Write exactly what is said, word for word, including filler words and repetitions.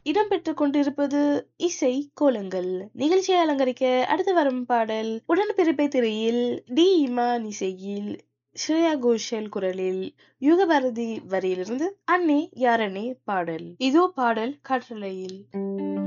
இடம்பெற்றுக் கொண்டிருப்பது இசை கோலங்கள். நிகழ்ச்சியை அலங்கரிக்க அடுத்து வரும் பாடல் உடன்பிறப்பே திரையில் டி இமான் இசையில் ஸ்ரேயா கோஷல் குரலில் யுகபாரதி வரியிலிருந்து அன்னே யாரன்னே பாடல். இதோ பாடல் காற்றலையில்.